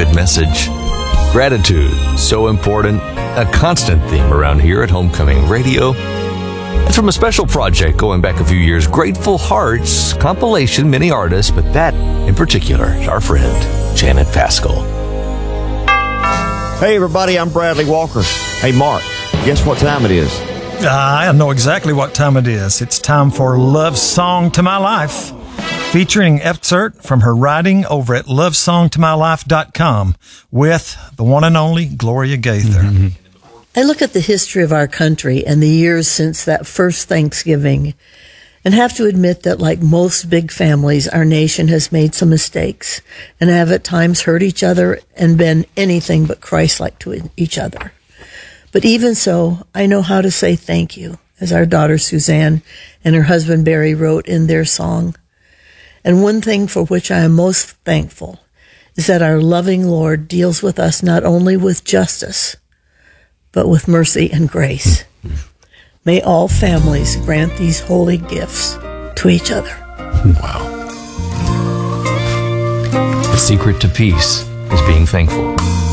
good message. Gratitude, so important, a constant theme around here at Homecoming Radio. It's from a special project going back a few years, Grateful Hearts compilation, many artists, but that in particular is our friend, Janet Paschal. Hey everybody, I'm Bradley Walker. Hey Mark, guess what time it is? I know exactly what time it is. It's time for Love Song to My Life, featuring excerpt from her writing over at lovesongtomylife.com with the one and only Gloria Gaither. Mm-hmm. I look at the history of our country and the years since that first Thanksgiving and have to admit that, like most big families, our nation has made some mistakes and have at times hurt each other and been anything but Christ-like to each other. But even so, I know how to say thank you, as our daughter Suzanne and her husband Barry wrote in their song. And one thing for which I am most thankful is that our loving Lord deals with us not only with justice, but with mercy and grace. May all families grant these holy gifts to each other. Wow. The secret to peace is being thankful.